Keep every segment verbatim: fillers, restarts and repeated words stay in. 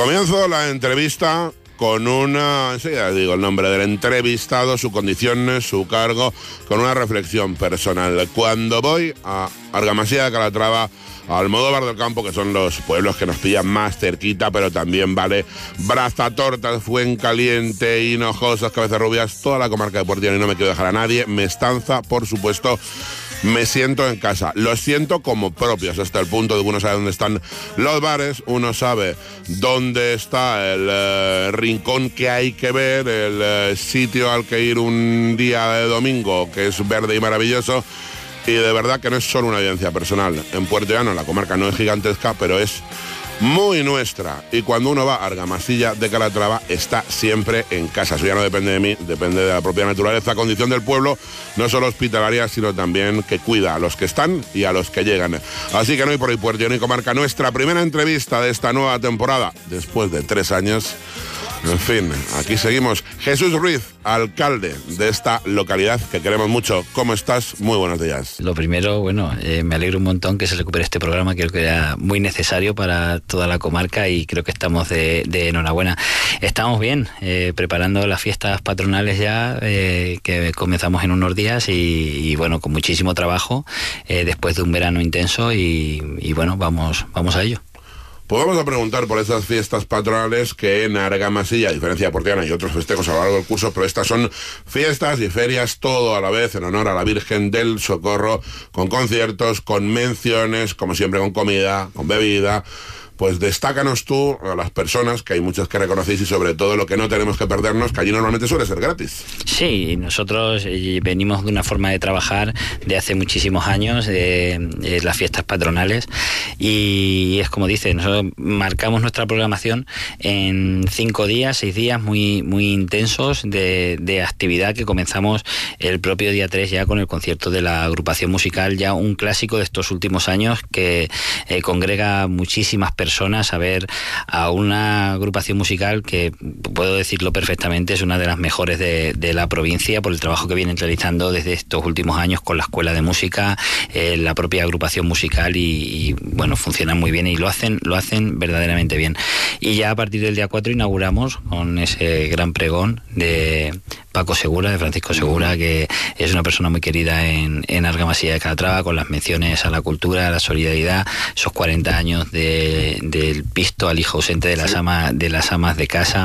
Comienzo la entrevista con una, enseguida digo el nombre del entrevistado, su condición, su cargo, con una reflexión personal. Cuando voy a Argamasilla de Calatrava, a Almodóvar del Campo, que son los pueblos que nos pillan más cerquita, pero también vale Brazatortas, Fuencaliente, Hinojosas, Cabezarrubias, toda la comarca de Puerto Llano, y no me quiero dejar a nadie, Mestanza, por supuesto. Me siento en casa, los siento como propios, hasta el punto de que uno sabe dónde están los bares, uno sabe dónde está el eh, rincón que hay que ver, el eh, sitio al que ir un día de domingo, que es verde y maravilloso, y de verdad que no es solo una evidencia personal. En Puerto Llano la comarca no es gigantesca, pero es muy nuestra, y cuando uno va a Argamasilla de Calatrava está siempre en casa. Eso ya no depende de mí, depende de la propia naturaleza, condición del pueblo, no solo hospitalaria, sino también que cuida a los que están y a los que llegan. Así que no hay por ahí Puerto Llano y comarca, nuestra primera entrevista de esta nueva temporada, después de tres años. En fin, aquí seguimos. Jesús Ruiz, alcalde de esta localidad que queremos mucho. ¿Cómo estás? Muy buenos días. Lo primero, bueno, eh, me alegro un montón que se recupere este programa, creo que era muy necesario para toda la comarca y creo que estamos de, de enhorabuena. Estamos bien, eh, preparando las fiestas patronales ya, eh, que comenzamos en unos días y, y bueno, con muchísimo trabajo, eh, después de un verano intenso y, y bueno, vamos, vamos a ello. Pues vamos a preguntar por esas fiestas patronales que en Argamasilla, a diferencia de Puerto Llano y otros festejos a lo largo del curso, pero estas son fiestas y ferias todo a la vez en honor a la Virgen del Socorro, con conciertos, con menciones, como siempre con comida, con bebida. Pues destácanos tú a las personas, que hay muchas que reconocéis, y sobre todo lo que no tenemos que perdernos, que allí normalmente suele ser gratis. Sí, nosotros venimos de una forma de trabajar de hace muchísimos años, de, de las fiestas patronales, y es como dice, nosotros marcamos nuestra programación en cinco días, seis días muy, muy intensos de, de actividad, que comenzamos el propio día tres ya con el concierto de la agrupación musical, ya un clásico de estos últimos años que eh, congrega muchísimas personas a ver a una agrupación musical que, puedo decirlo perfectamente, es una de las mejores de, de la provincia por el trabajo que vienen realizando desde estos últimos años con la Escuela de Música, eh, la propia agrupación musical y, y bueno, funcionan muy bien y lo hacen, lo hacen verdaderamente bien. Y ya a partir del día cuatro inauguramos con ese gran pregón de Paco Segura, de Francisco Segura, que es una persona muy querida en, en Argamasilla de Calatrava, con las menciones a la cultura, a la solidaridad, esos cuarenta años de, del pisto al hijo ausente de las, ama, de las amas de casa,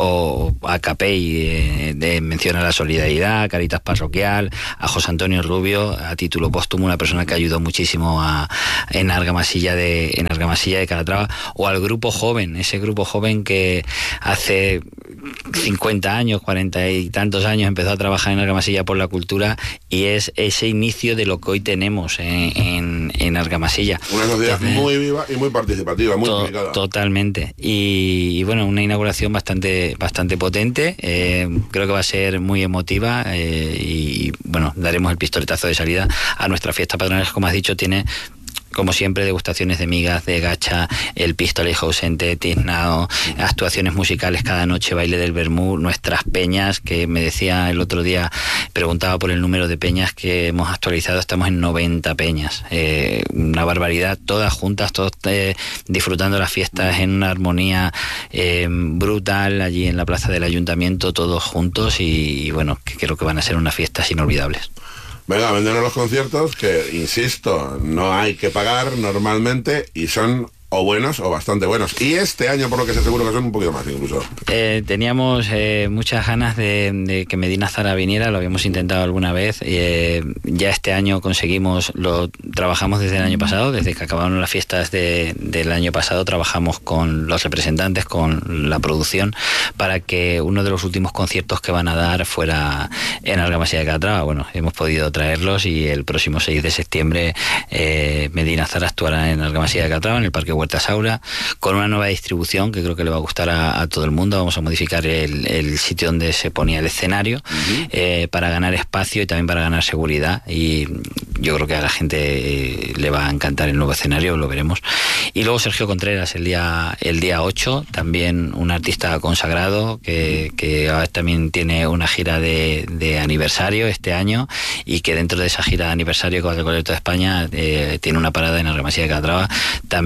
o a Capey, de, de mención a la solidaridad, a Caritas Parroquial, a José Antonio Rubio, a título póstumo, una persona que ayudó muchísimo a, en Argamasilla de, en Argamasilla de Calatrava, o al grupo joven, ese grupo joven que hace cincuenta años, cuarenta y tantos años empezó a trabajar en Argamasilla por la cultura, y es ese inicio de lo que hoy tenemos en, en, en Argamasilla. Una sociedad Entonces, muy viva y muy participativa, muy to, implicada. Totalmente. Y, y bueno, una inauguración bastante, bastante potente, eh, creo que va a ser muy emotiva, eh, y bueno, daremos el pistoletazo de salida a nuestra fiesta patronal, que, como has dicho, tiene, como siempre, degustaciones de migas, de gacha, el pisto al hijo ausente, tiznado, actuaciones musicales cada noche, baile del vermú, nuestras peñas, que me decía el otro día, preguntaba por el número de peñas que hemos actualizado, estamos en noventa peñas, eh, una barbaridad, todas juntas, todos eh, disfrutando las fiestas en una armonía eh, brutal, allí en la plaza del ayuntamiento, todos juntos, y, y bueno, que creo que van a ser unas fiestas inolvidables. Venga, véndenos los conciertos, que, insisto, no hay que pagar normalmente y son o buenos o bastante buenos. Y este año, por lo que sé, seguro que son un poquito más incluso. Eh, teníamos eh, muchas ganas de, de que Medina Zara viniera, lo habíamos intentado alguna vez. Eh, ya este año conseguimos, lo trabajamos desde el año pasado, desde que acabaron las fiestas de, del año pasado, trabajamos con los representantes, con la producción, para que uno de los últimos conciertos que van a dar fuera en Argamasilla de Calatrava. Bueno, hemos podido traerlos y el próximo seis de septiembre eh, Medina Zara actuará en Argamasilla de Calatrava, en el Parque Huerta Saura, con una nueva distribución que creo que le va a gustar a, a todo el mundo. Vamos a modificar el, el sitio donde se ponía el escenario, uh-huh. eh, para ganar espacio y también para ganar seguridad, y yo creo que a la gente eh, le va a encantar el nuevo escenario, lo veremos. Y luego Sergio Contreras el día el día ocho, también un artista consagrado que, que también tiene una gira de, de aniversario este año, y que dentro de esa gira de aniversario con el Concierto de España eh, tiene una parada en Argamasilla de Calatrava. También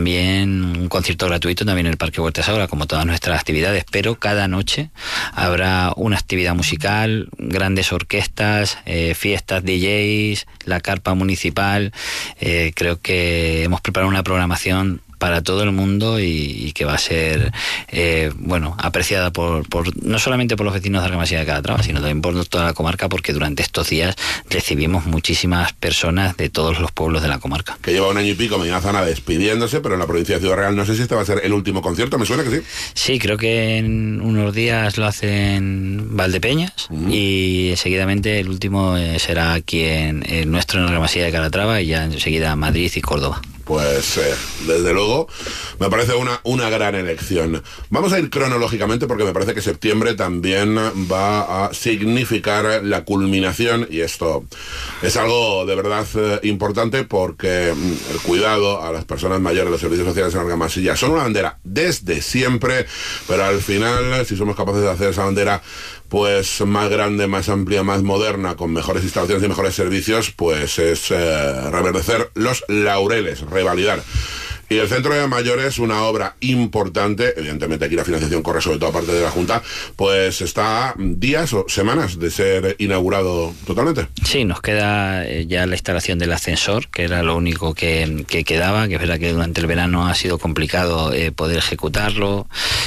también un concierto gratuito también en el Parque Huerta Saura, como todas nuestras actividades, pero cada noche habrá una actividad musical, grandes orquestas, eh, fiestas, D Js, la carpa municipal. Eh, creo que hemos preparado una programación para todo el mundo y, y que va a ser eh, bueno apreciada por, por no solamente por los vecinos de Argamasilla de Calatrava, sino también por toda la comarca, porque durante estos días recibimos muchísimas personas de todos los pueblos de la comarca. Que lleva un año y pico Medina Zana despidiéndose, pero en la provincia de Ciudad Real no sé si este va a ser el último concierto, me suena que sí. Sí, creo que en unos días lo hacen Valdepeñas, uh-huh. y seguidamente el último eh, será aquí en, en nuestro en Argamasilla de Calatrava, y ya enseguida Madrid y Córdoba. Pues eh, desde luego me parece una, una gran elección. Vamos a ir cronológicamente porque me parece que septiembre también va a significar la culminación, y esto es algo de verdad eh, importante, porque el cuidado a las personas mayores, los servicios sociales en Argamasilla son una bandera desde siempre, pero al final, si somos capaces de hacer esa bandera pues más grande, más amplia, más moderna, con mejores instalaciones y mejores servicios, pues es eh, reverdecer los laureles, revalidar. Y el Centro de Mayores, una obra importante, evidentemente aquí la financiación corre sobre todo parte de la Junta, pues está a días o semanas de ser inaugurado totalmente. Sí, nos queda ya la instalación del ascensor, que era lo único que, que quedaba, que es verdad que durante el verano ha sido complicado eh, poder ejecutarlo,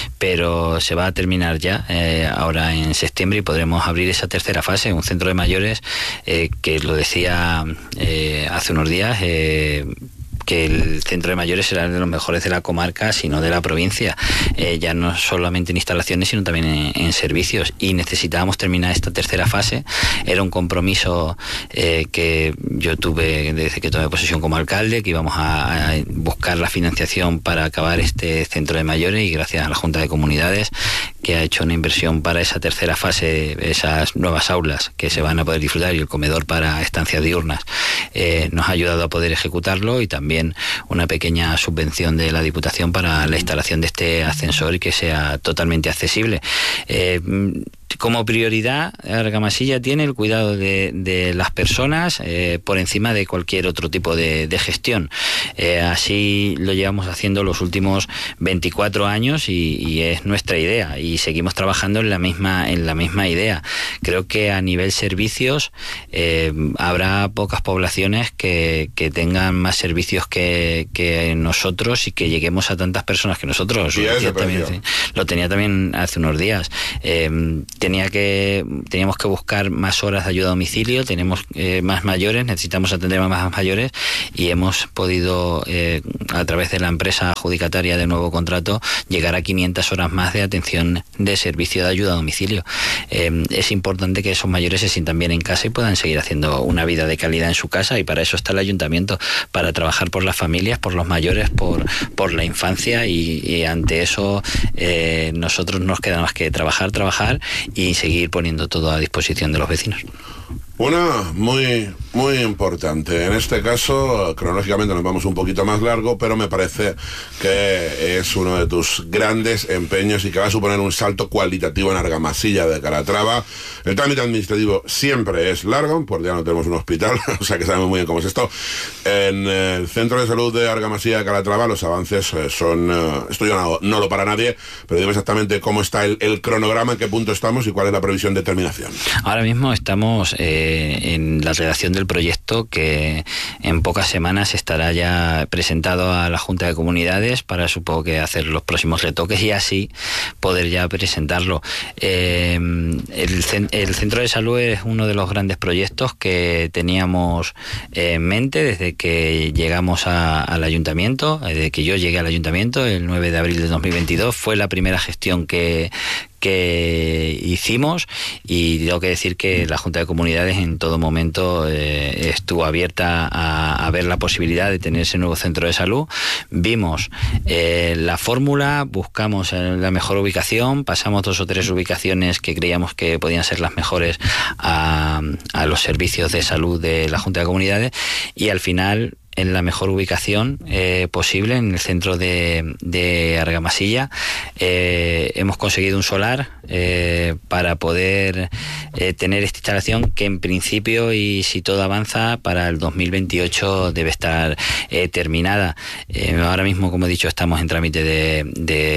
pero se va a terminar ya eh, ahora en septiembre, y podremos abrir esa tercera fase, un centro de mayores eh, que lo decía eh, hace unos días, eh, que el centro de mayores será de los mejores de la comarca, sino de la provincia, eh, ya no solamente en instalaciones, sino también en, en servicios, y necesitábamos terminar esta tercera fase. Era un compromiso eh, que yo tuve desde que tomé posesión como alcalde, que íbamos a, a buscar la financiación para acabar este centro de mayores, y gracias a la Junta de Comunidades, que ha hecho una inversión para esa tercera fase, esas nuevas aulas que se van a poder disfrutar, y el comedor para estancias diurnas, eh, nos ha ayudado a poder ejecutarlo, y también una pequeña subvención de la Diputación para la instalación de este ascensor y que sea totalmente accesible. Eh, Como prioridad, Argamasilla tiene el cuidado de, de las personas eh, por encima de cualquier otro tipo de, de gestión. Eh, así lo llevamos haciendo los últimos veinticuatro años, y, y es nuestra idea, y seguimos trabajando en la misma en la misma idea. Creo que a nivel servicios eh, habrá pocas poblaciones que, que tengan más servicios que, que nosotros, y que lleguemos a tantas personas que nosotros. Sí, lo, también, sí, lo tenía también hace unos días. Eh, Tenía que, teníamos que buscar más horas de ayuda a domicilio, tenemos eh, más mayores, necesitamos atender a más mayores, y hemos podido, eh, a través de la empresa adjudicataria de nuevo contrato, llegar a quinientas horas más de atención de servicio de ayuda a domicilio. Eh, es importante que esos mayores se sientan bien en casa y puedan seguir haciendo una vida de calidad en su casa, y para eso está el ayuntamiento, para trabajar por las familias, por los mayores, por, por la infancia, y, y ante eso eh, nosotros nos queda más que trabajar, trabajar y seguir poniendo todo a disposición de los vecinos. Una muy, muy importante. En este caso, cronológicamente nos vamos un poquito más largo, pero me parece que es uno de tus grandes empeños y que va a suponer un salto cualitativo en Argamasilla de Calatrava. El trámite administrativo siempre es largo, porque ya no tenemos un hospital, o sea que sabemos muy bien cómo es esto. En el Centro de Salud de Argamasilla de Calatrava los avances son... Esto yo no, no lo para nadie, pero dime exactamente cómo está el, el cronograma, en qué punto estamos y cuál es la previsión de terminación. Ahora mismo estamos... Eh, en la redacción del proyecto, que en pocas semanas estará ya presentado a la Junta de Comunidades para, supongo que, hacer los próximos retoques y así poder ya presentarlo. Eh, el, el Centro de Salud es uno de los grandes proyectos que teníamos en mente desde que llegamos a, al Ayuntamiento, desde que yo llegué al Ayuntamiento el nueve de abril de dos mil veintidós. Fue la primera gestión que que hicimos, y tengo que decir que la Junta de Comunidades en todo momento eh, estuvo abierta a, a ver la posibilidad de tener ese nuevo centro de salud. Vimos eh, la fórmula, buscamos la mejor ubicación, pasamos dos o tres ubicaciones que creíamos que podían ser las mejores a, a los servicios de salud de la Junta de Comunidades, y al final en la mejor ubicación eh, posible, en el centro de, de Argamasilla. Eh, hemos conseguido un solar eh, para poder eh, tener esta instalación que en principio, y si todo avanza, para el dos mil veintiocho debe estar eh, terminada. Eh, ahora mismo, como he dicho, estamos en trámite de,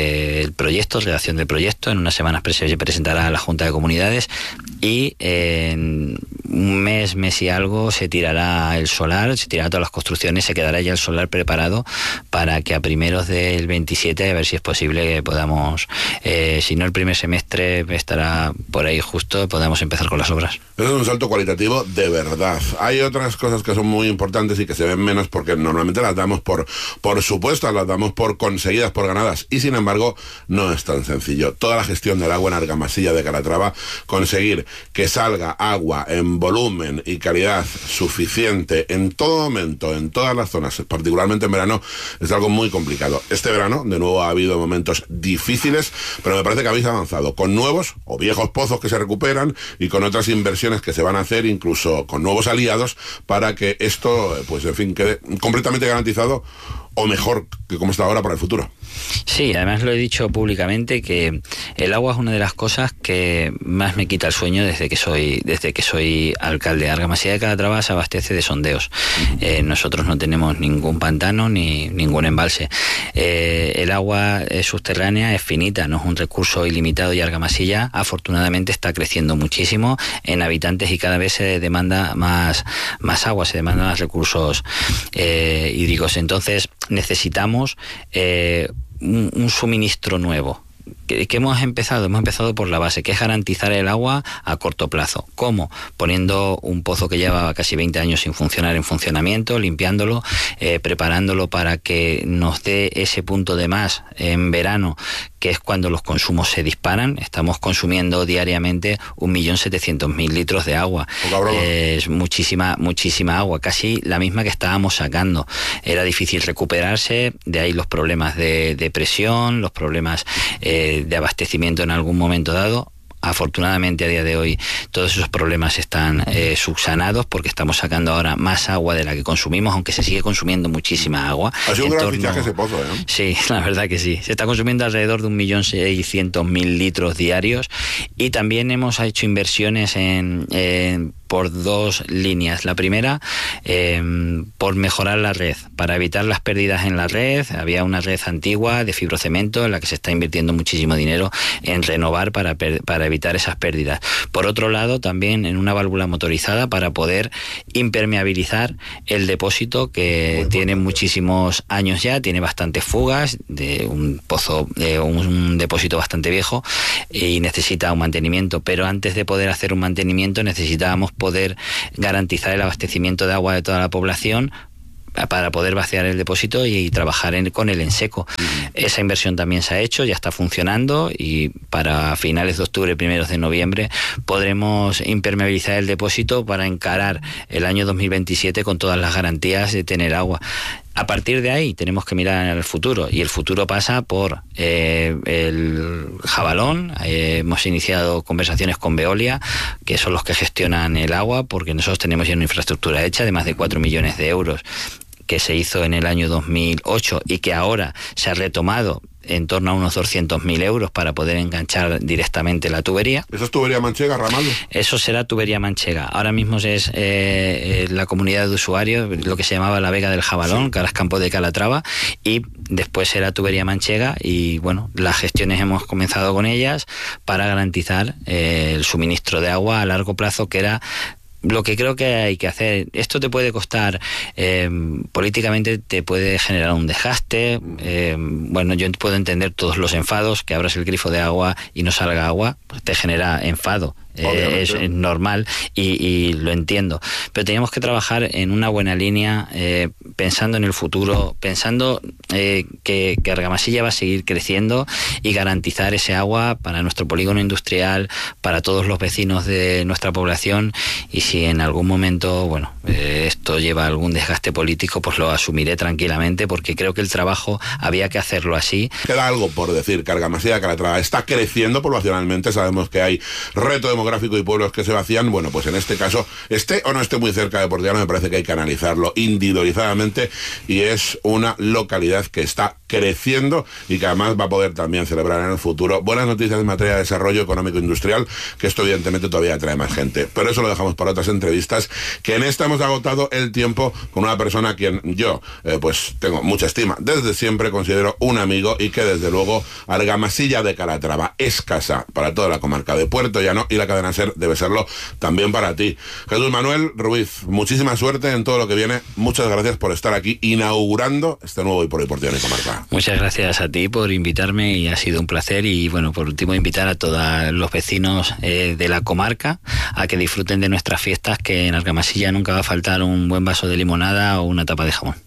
de proyecto, redacción del proyecto. En unas semanas se presentará a la Junta de Comunidades y eh, en un mes, mes y algo se tirará el solar, se tirará todas las construcciones, se quedará ya el solar preparado para que a primeros del veintisiete, a ver si es posible que podamos, eh, si no el primer semestre estará por ahí justo, podamos empezar con las obras. Eso es un salto cualitativo de verdad. Hay otras cosas que son muy importantes y que se ven menos porque normalmente las damos por, por supuestas, las damos por conseguidas, por ganadas, y sin embargo no es tan sencillo. Toda la gestión del agua en Argamasilla de Calatrava, conseguir que salga agua en volumen y calidad suficiente en todo momento, en todas las zonas, particularmente en verano, es algo muy complicado. Este verano, de nuevo, ha habido momentos difíciles, pero me parece que habéis avanzado con nuevos o viejos pozos que se recuperan y con otras inversiones que se van a hacer, incluso con nuevos aliados, para que esto, pues en fin, quede completamente garantizado, o mejor que como está ahora, para el futuro. Sí, además lo he dicho públicamente, que el agua es una de las cosas que más me quita el sueño desde que soy desde que soy alcalde. Argamasilla de Calatrava se abastece de sondeos. Eh, nosotros no tenemos ningún pantano ni ningún embalse. Eh, el agua subterránea es finita, no es un recurso ilimitado, y Argamasilla afortunadamente está creciendo muchísimo en habitantes y cada vez se demanda más, más agua, se demandan más recursos eh, hídricos. Entonces necesitamos eh, un, un suministro nuevo. ¿Qué hemos empezado? Hemos empezado por la base, que es garantizar el agua a corto plazo. ¿Cómo? Poniendo un pozo que lleva casi veinte años sin funcionar en funcionamiento, limpiándolo, eh, preparándolo para que nos dé ese punto de más en verano, que es cuando los consumos se disparan. Estamos consumiendo diariamente un millón setecientos mil litros de agua. Eh, es muchísima, muchísima agua, casi la misma que estábamos sacando. Era difícil recuperarse, de ahí los problemas de, de presión, los problemas eh, de abastecimiento en algún momento dado. Afortunadamente a día de hoy todos esos problemas están eh, subsanados, porque estamos sacando ahora más agua de la que consumimos, aunque se sigue consumiendo muchísima agua. Ha sido un gran fichaje ese pozo, ¿eh? Sí, la verdad que sí. Se está consumiendo alrededor de un millón seiscientos mil litros diarios, y también hemos hecho inversiones en... en por dos líneas. La primera, eh, por mejorar la red, para evitar las pérdidas en la red. Había una red antigua de fibrocemento en la que se está invirtiendo muchísimo dinero en renovar para, para evitar esas pérdidas. Por otro lado, también en una válvula motorizada para poder impermeabilizar el depósito, que tiene muchísimos años ya, tiene bastantes fugas, de un pozo, de un depósito bastante viejo, y necesita un mantenimiento. Pero antes de poder hacer un mantenimiento necesitábamos poder garantizar el abastecimiento de agua de toda la población, para poder vaciar el depósito y trabajar en, con él en seco. Uh-huh. Esa inversión también se ha hecho, ya está funcionando, y para finales de octubre, primeros de noviembre, podremos impermeabilizar el depósito para encarar el año dos mil veintisiete con todas las garantías de tener agua. A partir de ahí tenemos que mirar al futuro, y el futuro pasa por eh, el Jabalón. Eh, hemos iniciado conversaciones con Veolia, que son los que gestionan el agua, porque nosotros tenemos ya una infraestructura hecha de más de cuatro millones de euros, que se hizo en el año dos mil ocho y que ahora se ha retomado en torno a unos doscientos mil euros para poder enganchar directamente la tubería. ¿Eso es tubería manchega, Ramaldo? Eso será tubería manchega. Ahora mismo es eh, la comunidad de usuarios, lo que se llamaba la Vega del Jabalón, sí, que ahora es Campo de Calatrava, y después será tubería manchega, y bueno, las gestiones hemos comenzado con ellas para garantizar eh, el suministro de agua a largo plazo, que era lo que creo que hay que hacer. Esto te puede costar, eh, políticamente te puede generar un desgaste. Eh, bueno, yo puedo entender todos los enfados, que abras el grifo de agua y no salga agua, pues te genera enfado. Eh, es, es normal y, y lo entiendo, pero teníamos que trabajar en una buena línea, eh, pensando en el futuro, pensando eh, que, que Argamasilla va a seguir creciendo, y garantizar ese agua para nuestro polígono industrial, para todos los vecinos de nuestra población. Y si en algún momento, bueno, eh, esto lleva algún desgaste político, pues lo asumiré tranquilamente, porque creo que el trabajo había que hacerlo así. Queda algo por decir, que Argamasilla de Calatrava está creciendo poblacionalmente. Sabemos que hay reto demográfico geográfico y pueblos que se vacían, bueno, pues en este caso, esté o no esté muy cerca de Puertollano, me parece que hay que analizarlo individualizadamente, y es una localidad que está creciendo y que además va a poder también celebrar en el futuro buenas noticias en materia de desarrollo económico industrial, que esto evidentemente todavía atrae más gente. Pero eso lo dejamos para otras entrevistas, que en esta hemos agotado el tiempo con una persona a quien yo eh, pues tengo mucha estima. Desde siempre considero un amigo, y que desde luego Argamasilla de Calatrava es casa para toda la comarca de Puertollano, y la cadena SER debe serlo también para ti. Jesús Manuel Ruiz, muchísima suerte en todo lo que viene. Muchas gracias por estar aquí inaugurando este nuevo Hoy por Hoy Puertollano y Comarca. Muchas gracias a ti por invitarme, y ha sido un placer. Y bueno, por último, invitar a todos los vecinos eh, de la comarca a que disfruten de nuestras fiestas, que en Argamasilla nunca va a faltar un buen vaso de limonada o una tapa de jamón.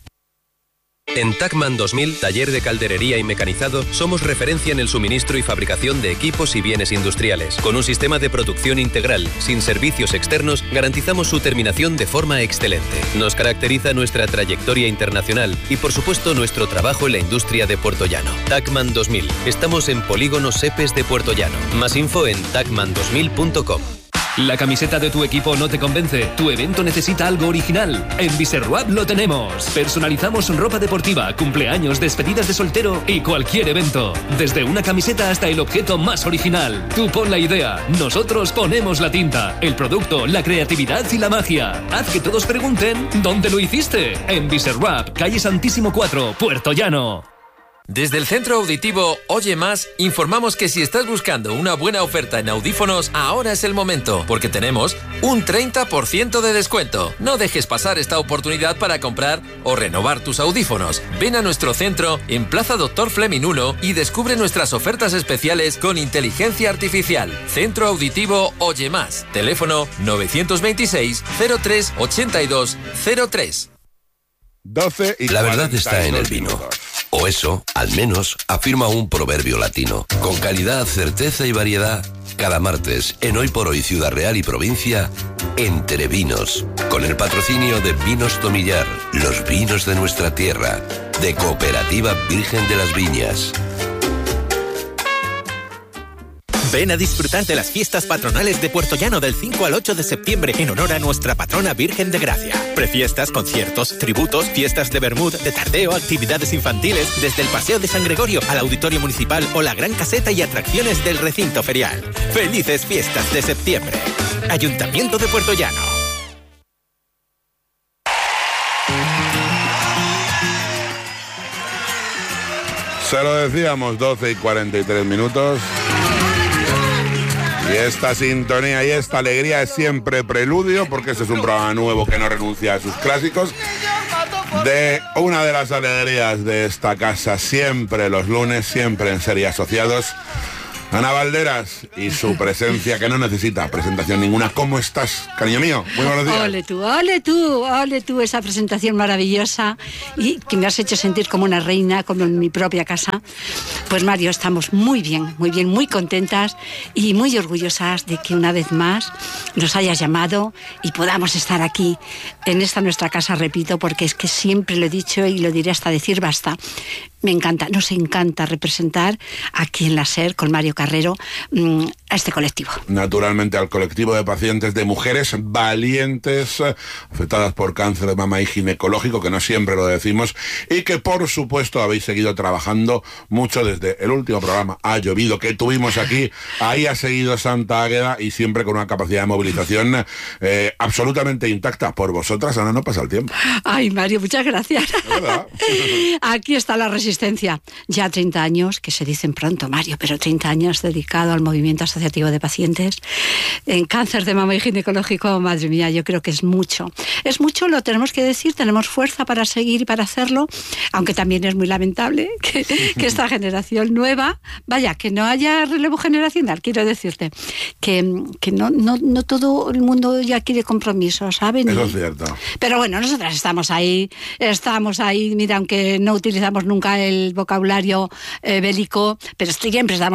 En Tacman dos mil, taller de calderería y mecanizado, somos referencia en el suministro y fabricación de equipos y bienes industriales. Con un sistema de producción integral, sin servicios externos, garantizamos su terminación de forma excelente. Nos caracteriza nuestra trayectoria internacional y, por supuesto, nuestro trabajo en la industria de Puertollano. Tacman dos mil. Estamos en Polígono Sepes de Puertollano. Más info en tacman dos mil punto com. ¿La camiseta de tu equipo no te convence? ¿Tu evento necesita algo original? En Biserwap lo tenemos. Personalizamos ropa deportiva, cumpleaños, despedidas de soltero y cualquier evento. Desde una camiseta hasta el objeto más original. Tú pon la idea, nosotros ponemos la tinta, el producto, la creatividad y la magia. Haz que todos pregunten ¿dónde lo hiciste? En Biserwap, calle Santísimo cuatro, Puertollano. Desde el Centro Auditivo Oye Más, informamos que si estás buscando una buena oferta en audífonos, ahora es el momento, porque tenemos un treinta por ciento de descuento. No dejes pasar esta oportunidad para comprar o renovar tus audífonos. Ven a nuestro centro en Plaza Doctor Fleming uno y descubre nuestras ofertas especiales con inteligencia artificial. Centro Auditivo Oye Más. Teléfono novecientos veintiséis, cero tres, ochenta y dos, cero tres. doce y La verdad está en el vino. minutos. O eso, al menos, afirma un proverbio latino. Con calidad, certeza y variedad, cada martes, en Hoy por Hoy Ciudad Real y Provincia, Entre Vinos. Con el patrocinio de Vinos Tomillar, los vinos de nuestra tierra, de Cooperativa Virgen de las Viñas. Ven a disfrutar de las fiestas patronales de Puertollano del cinco al ocho de septiembre en honor a nuestra patrona Virgen de Gracia. Prefiestas, conciertos, tributos, fiestas de Bermud, de tardeo, actividades infantiles, desde el Paseo de San Gregorio al Auditorio Municipal o la Gran Caseta y atracciones del recinto ferial. ¡Felices fiestas de septiembre! Ayuntamiento de Puertollano. Se lo decíamos, doce y cuarenta y tres minutos. Y esta sintonía y esta alegría es siempre preludio, porque este es un programa nuevo que no renuncia a sus clásicos, de una de las alegrías de esta casa, siempre los lunes, siempre en Serie Asociados. Ana Valderas y su presencia, que no necesita presentación ninguna. ¿Cómo estás, cariño mío? Muy buenos días. Ole tú, ole tú, ole tú, esa presentación maravillosa y que me has hecho sentir como una reina, como en mi propia casa. Pues Mario, estamos muy bien, muy bien, muy contentas y muy orgullosas de que una vez más nos hayas llamado y podamos estar aquí en esta nuestra casa, repito, porque es que siempre lo he dicho y lo diré hasta decir basta. Me encanta, nos encanta representar aquí en la SER con Mario Carrero mmm, a este colectivo. Naturalmente al colectivo de pacientes, de mujeres valientes afectadas por cáncer de mama y ginecológico, que no siempre lo decimos, y que por supuesto habéis seguido trabajando mucho desde el último programa Ha Llovido que tuvimos aquí. Ahí ha seguido Santa Águeda y siempre con una capacidad de movilización eh, absolutamente intacta. Por vosotras, Ana, no pasa el tiempo. Ay, Mario, muchas gracias. ¿Verdad? Aquí está la resistencia. Ya treinta años, que se dicen pronto, Mario, pero treinta años dedicado al movimiento asociativo de pacientes en cáncer de mama y ginecológico. Madre mía, yo creo que es mucho. Es mucho, lo tenemos que decir, tenemos fuerza para seguir y para hacerlo, aunque también es muy lamentable que, que esta generación nueva, vaya, que no haya relevo generacional, quiero decirte, que, que no, no, no todo el mundo ya quiere compromiso, ¿saben? Eso es cierto. Pero bueno, nosotras estamos ahí, estamos ahí, mira, aunque no utilizamos nunca el vocabulario eh, bélico, pero siempre estamos ahí dando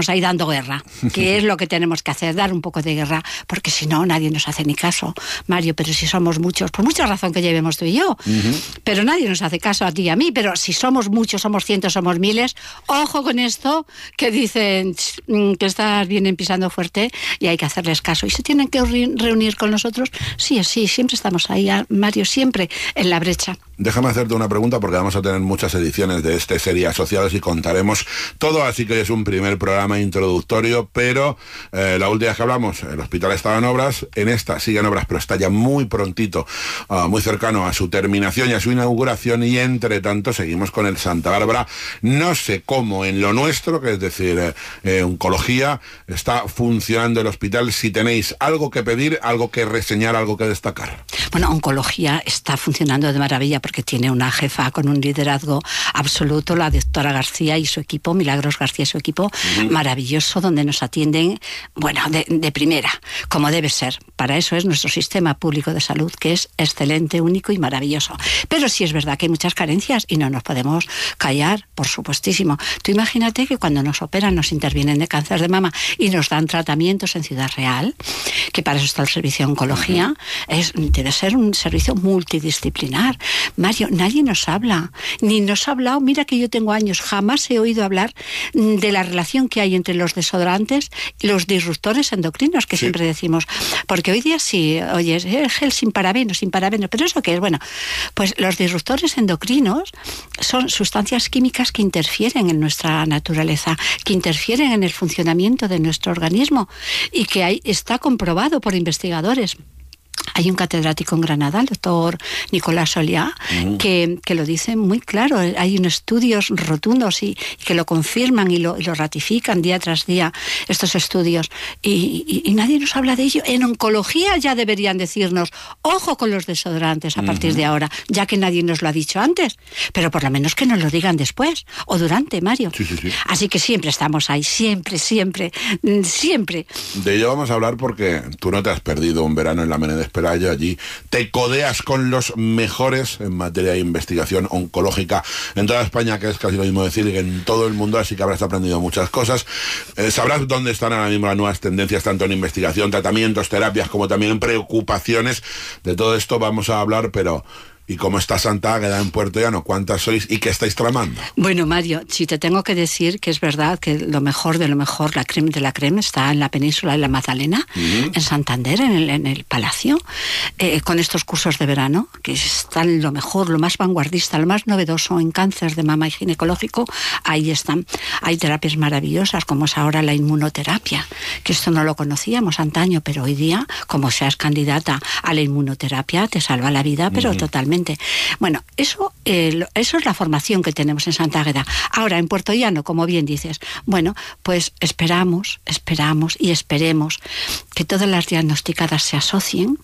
dando guerra, que es lo que tenemos que hacer, dar un poco de guerra, porque si no, nadie nos hace ni caso, Mario, pero si somos muchos, por mucha razón que llevemos tú y yo, uh-huh. pero nadie nos hace caso a ti y a mí, pero si somos muchos, somos cientos, somos miles, ojo con esto, que dicen que estás bien pisando fuerte y hay que hacerles caso, y se tienen que reunir con nosotros, sí, sí, siempre estamos ahí, Mario, siempre en la brecha. Déjame hacerte una pregunta porque vamos a tener muchas ediciones de este serie Asociados y contaremos todo, así que es un primer programa introductorio, pero eh, la última vez que hablamos, el hospital estaba en obras, en esta sigue en obras, pero está ya muy prontito, uh, muy cercano a su terminación y a su inauguración, y entre tanto seguimos con el Santa Bárbara. No sé cómo en lo nuestro, que es decir, eh, eh, oncología, está funcionando el hospital, si tenéis algo que pedir, algo que reseñar, algo que destacar. Bueno, oncología está funcionando de maravilla porque tiene una jefa con un liderazgo absoluto, la doctora García y su equipo, Milagros García y su equipo, uh-huh. maravilloso, donde nos atienden, bueno, de, de primera, como debe ser. Para eso es nuestro sistema público de salud, que es excelente, único y maravilloso. Pero sí es verdad que hay muchas carencias y no nos podemos callar, por supuestísimo. Tú imagínate que cuando nos operan, nos intervienen de cáncer de mama y nos dan tratamientos en Ciudad Real, que para eso está el servicio de oncología, uh-huh. es, debe ser un servicio multidisciplinar. Mario, nadie nos habla, ni nos ha hablado, mira que yo tengo años, jamás he oído hablar de la relación que hay entre los desodorantes y los disruptores endocrinos, que sí. siempre decimos, porque hoy día sí, oye, el gel sin parabenos, sin parabenos, pero ¿eso qué es? Bueno, pues los disruptores endocrinos son sustancias químicas que interfieren en nuestra naturaleza, que interfieren en el funcionamiento de nuestro organismo y que hay, está comprobado por investigadores. Hay un catedrático en Granada, el doctor Nicolás Soliá, uh-huh. que, que lo dice muy claro. Hay unos estudios rotundos y, y que lo confirman y lo, y lo ratifican día tras día, estos estudios. Y, y, y nadie nos habla de ello. En oncología ya deberían decirnos, ojo con los desodorantes a uh-huh. partir de ahora, ya que nadie nos lo ha dicho antes. Pero por lo menos que nos lo digan después o durante, Mario. Sí, sí, sí. Así que siempre estamos ahí, siempre, siempre, siempre. De ello vamos a hablar porque tú no te has perdido un verano en la Menéndez Pelayo. Allí te codeas con los mejores en materia de investigación oncológica en toda España, que es casi lo mismo decir que en todo el mundo, así que habrás aprendido muchas cosas. Eh, sabrás dónde están ahora mismo las nuevas tendencias, tanto en investigación, tratamientos, terapias, como también en preocupaciones. De todo esto vamos a hablar, pero... ¿y cómo está Santa Águeda en Puerto Llano? ¿Cuántas sois y qué estáis tramando? Bueno, Mario, si te tengo que decir que es verdad que lo mejor de lo mejor, la crema de la crema, está en la península de la Magdalena, uh-huh. en Santander, en el, en el Palacio, eh, con estos cursos de verano, que están lo mejor, lo más vanguardista, lo más novedoso en cáncer de mama y ginecológico, ahí están. Hay terapias maravillosas, como es ahora la inmunoterapia, que esto no lo conocíamos antaño, pero hoy día, como seas candidata a la inmunoterapia, te salva la vida, pero uh-huh. totalmente. Bueno, eso, eh, eso es la formación que tenemos en Santa Águeda. Ahora, en Puerto Llano, como bien dices, bueno, pues esperamos, esperamos y esperemos que todas las diagnosticadas se asocien,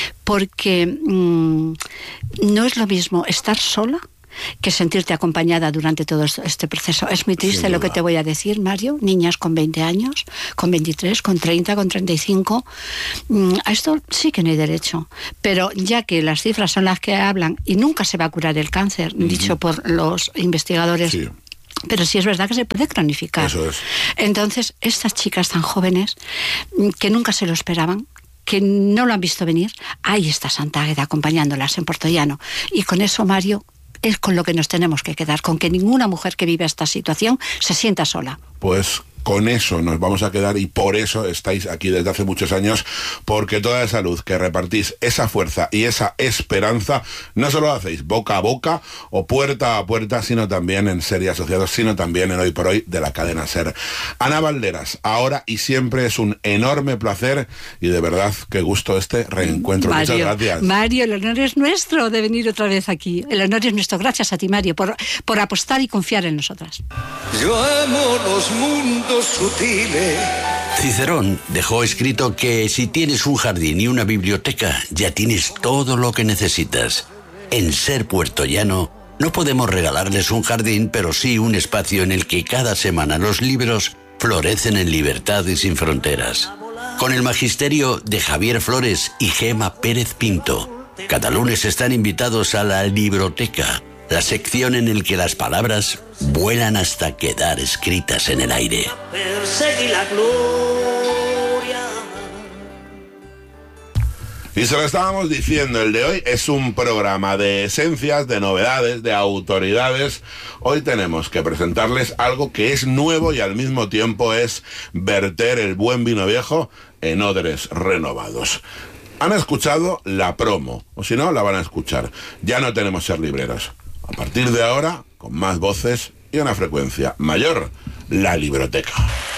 porque mmm, no es lo mismo estar sola que sentirte acompañada durante todo este proceso. Es muy triste lo que te voy a decir, Mario. Niñas con veinte años, con veintitrés, con treinta, con treinta y cinco. A esto sí que no hay derecho. Pero ya que las cifras son las que hablan y nunca se va a curar el cáncer, uh-huh. dicho por los investigadores... Sí. Pero sí es verdad que se puede cronificar. Eso es. Entonces, estas chicas tan jóvenes que nunca se lo esperaban, que no lo han visto venir, ahí está Santa Águeda acompañándolas en Puerto Llano. Y con eso, Mario, es con lo que nos tenemos que quedar, con que ninguna mujer que vive esta situación se sienta sola. Pues con eso nos vamos a quedar y por eso estáis aquí desde hace muchos años, porque toda esa luz que repartís, esa fuerza y esa esperanza, no solo hacéis boca a boca o puerta a puerta, sino también en Serie Asociados, sino también en Hoy por Hoy de la cadena SER. Ana Valderas, ahora y siempre es un enorme placer y de verdad qué gusto este reencuentro. Mario, muchas gracias. Mario, el honor es nuestro de venir otra vez aquí. El honor es nuestro. Gracias a ti, Mario, por, por apostar y confiar en nosotras. Yo amo los mundos sutiles. Cicerón dejó escrito que si tienes un jardín y una biblioteca, ya tienes todo lo que necesitas. En SER Puerto Llano no podemos regalarles un jardín, pero sí un espacio en el que cada semana los libros florecen en libertad y sin fronteras. Con el magisterio de Javier Flores y Gema Pérez Pinto. Cada lunes están invitados a la libroteca, la sección en la que las palabras vuelan hasta quedar escritas en el aire. Perseguí la gloria. Y se lo estábamos diciendo, el de hoy es un programa de esencias, de novedades, de autoridades. Hoy tenemos que presentarles algo que es nuevo y al mismo tiempo es verter el buen vino viejo en odres renovados. Han escuchado la promo, o si no, la van a escuchar. Ya no tenemos Ser Libreros. A partir de ahora, con más voces y una frecuencia mayor, la Libroteca.